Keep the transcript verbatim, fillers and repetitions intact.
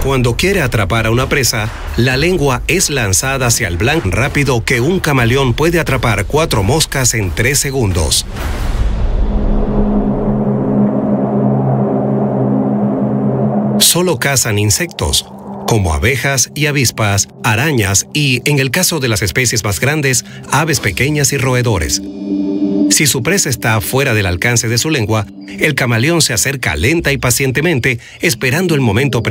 Cuando quiere atrapar a una presa, la lengua es lanzada hacia el blanco rápido que un camaleón puede atrapar cuatro moscas en tres segundos. Solo cazan insectos, como abejas y avispas, arañas y, en el caso de las especies más grandes, aves pequeñas y roedores. Si su presa está fuera del alcance de su lengua, el camaleón se acerca lenta y pacientemente, esperando el momento preciso.